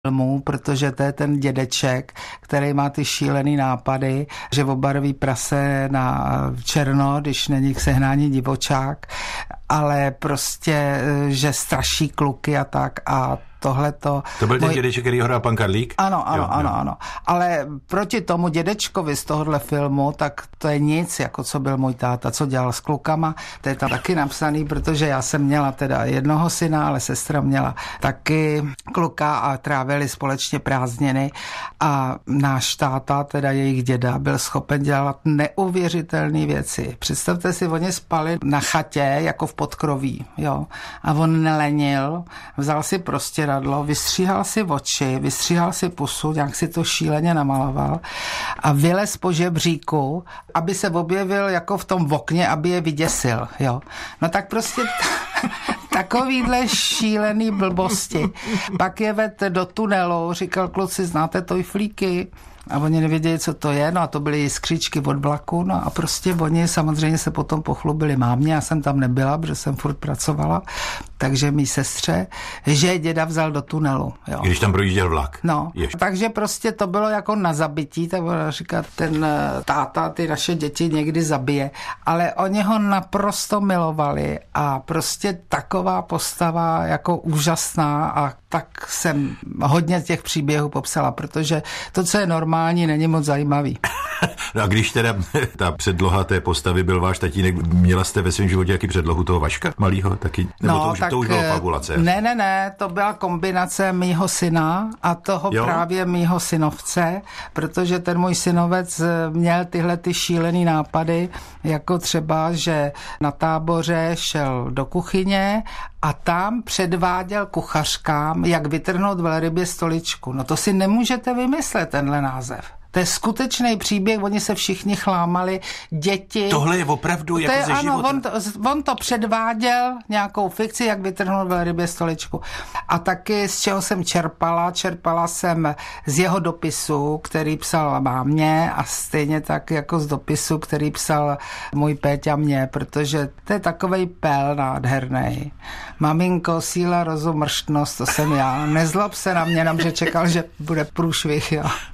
filmu, protože to je ten dědeček, který má ty šílený nápady, že obarví prase na černo, když není k sehnání divočák, ale prostě, že straší kluky a tak a tohleto. To byl ten dědeček, který ho hrál pan Karlík? Ano. Ale proti tomu dědečkovi z tohohle filmu, tak to je nic, jako co byl můj táta, co dělal s klukama. To je tam taky napsaný, protože já jsem měla teda jednoho syna, ale sestra měla taky kluka a trávili společně prázdniny a náš táta, teda jejich děda, byl schopen dělat neuvěřitelné věci. Představte si, oni spali na chatě, jako v podkroví, jo. A on nelenil, vzal si prostě vystříhal si oči, vystříhal si pusu, nějak si to šíleně namaloval a vylez po žebříku, aby se objevil jako v tom okně, aby je vyděsil, jo. No tak prostě takovýhle šílený blbosti. Pak je ved do tunelu, říkal, kluci, znáte tojflíky? A oni nevěděli, co to je, no a to byly jiskřičky od vlaku, no a prostě oni samozřejmě se potom pochlubili mámě, já jsem tam nebyla, protože jsem furt pracovala, takže mý sestře, že děda vzal do tunelu. Jo. Když tam projížděl vlak. No, takže prostě to bylo jako na zabití, tak ona říká, ten táta ty naše děti někdy zabije, ale oni ho naprosto milovali a prostě taková postava jako úžasná a tak jsem hodně těch příběhů popsala, protože to, co je normální, není moc zajímavý. No a když teda ta předloha té postavy byl váš tatínek, měla jste ve svém životě jaký předlohu toho Vaška malýho taky? Nebo to už bylo fabulace? Ne, to byla kombinace mýho syna a toho právě mýho synovce, protože ten můj synovec měl tyhle ty šílený nápady, jako třeba, že na táboře šel do kuchyně a tam předváděl kuchařkám, jak vytrhnout velrybě stoličku. No to si nemůžete vymyslet, tenhle název. To je skutečný příběh, oni se všichni chlámali, děti. Tohle je opravdu jako ze života. Ano, on to předváděl, nějakou fikci, jak vytrhnout velrybě stoličku. A taky z čeho jsem čerpala jsem z jeho dopisu, který psal mámě a stejně tak jako z dopisu, který psal můj Péťa mě, protože to je takovej pel nádherný. Maminko, síla, rozum, mrštnost, to jsem já. Nezlob se na mě, že čekal, že bude průšvih, jo.